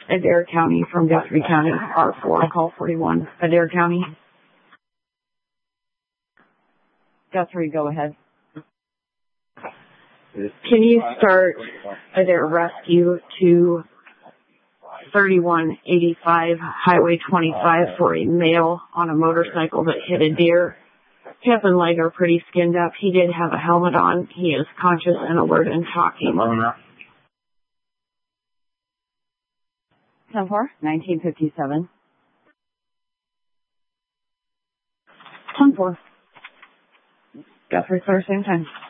Adair County from Guthrie County, R4, call 41. Adair County. Guthrie, go ahead. Can you start Adair Rescue to 3185 Highway 25 for a male on a motorcycle that hit a deer? Hip and leg are pretty skinned up. He did have a helmet on. He is conscious and alert and talking. 10-4, 1957. 10-4. Guthrie, clear, same time.